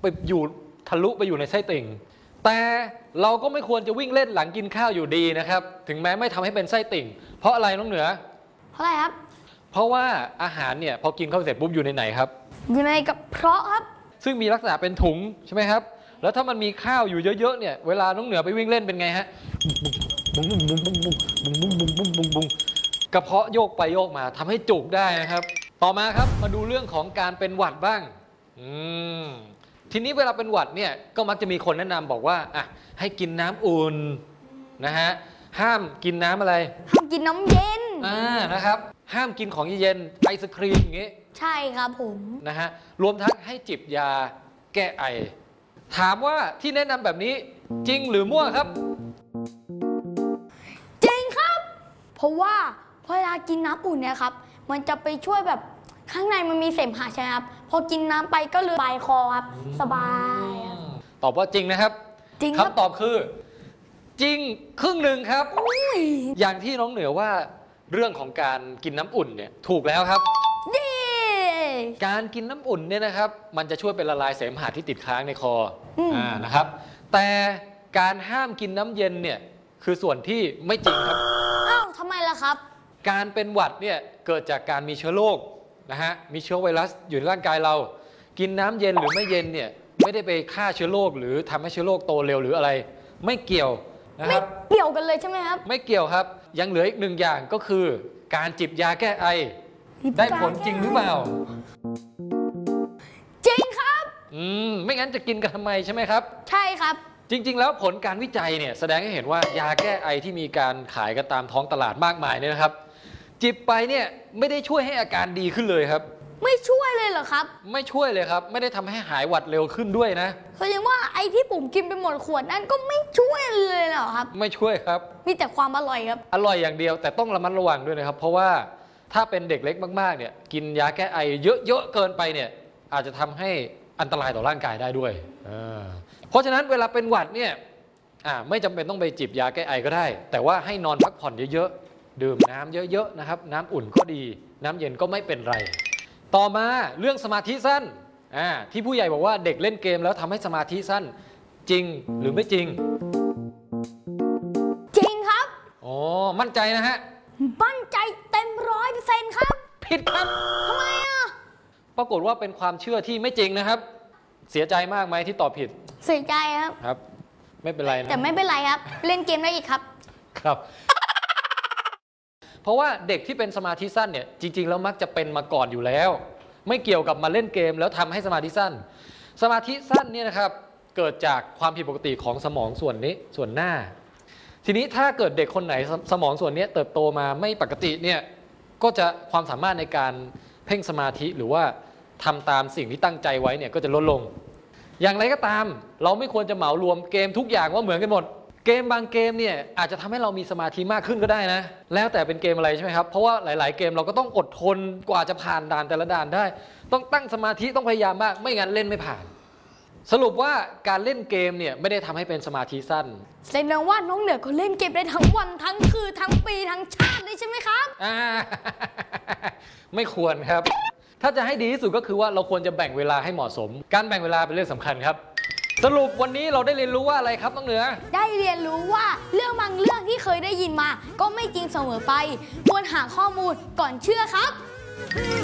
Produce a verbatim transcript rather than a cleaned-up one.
ไปอยู่ทะลุไปอยู่ในไส้ติ่งแต่เราก็ไม่ควรจะวิ่งเล่นหลังกินข้าวอยู่ดีนะครับถึงแม้ไม่ทำให้เป็นไส้ติ่งเพราะอะไรน้องเหนือเพราะอะไรครับเพราะว่าอาหารเนี่ยพอกินเข้าเสร็จปุ๊บอยู่ในไหนครับอยู่ในกระเพาะครับซึ่งมีลักษณะเป็นถุงใช่ไหมครับแล้วถ้ามันมีข้าวอยู่เยอะๆเนี่ยเวลาน้องเหนือไปวิ่งเล่นเป็นไงฮะบุ้งบุ้งบุ้งบุ้งบุ้งบุ้งบุ้งบุ้งบุ้งบุ้งบุ้งกระเพาะโยกไปโยกมาทำให้จุกได้นะครับต่อมาครับมาดูเรื่องของการเป็นหวัดบ้างอืมทีนี้เวลาเป็นหวัดเนี่ยก็มักจะมีคนแนะนำบอกว่าอ่ะให้กินน้ำอุ่นนะฮะห้ามกินน้ำอะไรห้ามกินน้ำเย็นอ่านะครับห้ามกินของเย็นไอศครีมอย่างงี้ใช่ครับผมนะฮะรวมทั้งให้จิบยาแก้ไอถามว่าที่แนะนำแบบนี้จริงหรือมั่วครับจริงครับเพราะว่าเวลากินน้ำอุ่นเนี่ยครับมันจะไปช่วยแบบข้างในมันมีเสมหะใช่ไหมครับพอกินน้ำไปก็เลยบายคอครับสบายตอบว่าจริงนะครับจริงคำตอบคือจริงครึ่งหนึ่งครับอย่างที่น้องเหนือว่าเรื่องของการกินน้ำอุ่นเนี่ยถูกแล้วครับการกินน้ำอุ่นเนี่ยนะครับมันจะช่วยเป็นละลายเสมหะที่ติดค้างในคออ่านะครับแต่การห้ามกินน้ำเย็นเนี่ยคือส่วนที่ไม่จริงครับอ้าวทำไมล่ะครับการเป็นหวัดเนี่ยเกิดจากการมีเชื้อโรคนะฮะมีเชื้อไวรัสอยู่ในร่างกายเรากินน้ำเย็นหรือไม่เย็นเนี่ยไม่ได้ไปฆ่าเชื้อโรคหรือทำให้เชื้อโรคโตเร็วหรืออะไรไม่เกี่ยวนะครับไม่เกี่ยวกันเลยใช่ไหมครับไม่เกี่ยวครับยังเหลืออีกหนึ่งอย่างก็คือการจิบยาแก้ไอได้ผลจริงหรือเปล่าจริงครับอืมไม่งั้นจะกินกันทำไมใช่ไหมครับใช่ครับจริงๆแล้วผลการวิจัยเนี่ยแสดงให้เห็นว่ายาแก้ไอที่มีการขายกันตามท้องตลาดมากมายเนี่ยนะครับจิบไปเนี่ยไม่ได้ช่วยให้อาการดีขึ้นเลยครับไม่ช่วยเลยเหรอครับไม่ช่วยเลยครับไม่ได้ทำให้หายหวัดเร็วขึ้นด้วยนะแสดงว่าไอ้ที่ผมกินไปหมดขวดนั้นก็ไม่ช่วยเลยเหรอครับไม่ช่วยครับมีแต่ความอร่อยครับอร่อยอย่างเดียวแต่ต้องระมัดระวังด้วยนะครับเพราะว่าถ้าเป็นเด็กเล็กมากๆเนี่ยกินยาแก้ไอเยอะๆเกินไปเนี่ยอาจจะทำให้อันตรายต่อร่างกายได้ด้วยเพราะฉะนั้นเวลาเป็นหวัดเนี่ยไม่จำเป็นต้องไปจิบยาแก้ไอก็ได้แต่ว่าให้นอนพักผ่อนเยอะๆดื่มน้ำเยอะๆนะครับน้ำอุ่นก็ดีน้ำเย็นก็ไม่เป็นไรต่อมาเรื่องสมาธิสั้นที่ผู้ใหญ่บอกว่าเด็กเล่นเกมแล้วทำให้สมาธิสั้นจริงหรือไม่จริงจริงครับอ๋อมั่นใจนะฮะมั่นใจเต็มร้อยเปอร์เซ็นต์ครับผิดครับทำไมอ่ะปรากฏว่าเป็นความเชื่อที่ไม่จริงนะครับเสียใจมากไหมที่ตอบผิดเสียใจครับครับไม่เป็นไรนะแต่ไม่เป็นไรครับเล่นเกมได้อีกครับครับเพราะว่าเด็กที่เป็นสมาธิสั้นเนี่ยจริงๆแล้วมักจะเป็นมาก่อนอยู่แล้วไม่เกี่ยวกับมาเล่นเกมแล้วทำให้สมาธิสั้นสมาธิสั้นเนี่ยนะครับเกิดจากความผิดปกติของสมองส่วนนี้ส่วนหน้าทีนี้ถ้าเกิดเด็กคนไหนสมองส่วนนี้เติบโตมาไม่ปกติเนี่ยก็จะความสามารถในการเพ่งสมาธิหรือว่าทำตามสิ่งที่ตั้งใจไว้เนี่ยก็จะลดลงอย่างไรก็ตามเราไม่ควรจะเหมารวมเกมทุกอย่างว่าเหมือนกันหมดเกมบางเกมเนี่ยอาจจะทำให้เรามีสมาธิมากขึ้นก็ได้นะแล้วแต่เป็นเกมอะไรใช่ไหมครับเพราะว่าหลายๆเกมเราก็ต้องอดทนกว่าจะผ่านด่านแต่ละด่านได้ต้องตั้งสมาธิต้องพยายามมากไม่งั้นเล่นไม่ผ่านสรุปว่าการเล่นเกมเนี่ยไม่ได้ทำให้เป็นสมาธิสั้นแสดงว่าน้องเหนือก็เล่นเกมได้ทั้งวันทั้งคืนทั้งปีทั้งชาติได้ใช่ไหมครับอ่าไม่ควรครับถ้าจะให้ดีที่สุดก็คือว่าเราควรจะแบ่งเวลาให้เหมาะสมการแบ่งเวลาเป็นเรื่องสำคัญครับสรุปวันนี้เราได้เรียนรู้ว่าอะไรครับน้องเหนือได้เรียนรู้ว่าเรื่องบางเรื่องที่เคยได้ยินมาก็ไม่จริงเสมอไปควรหาข้อมูลก่อนเชื่อครับ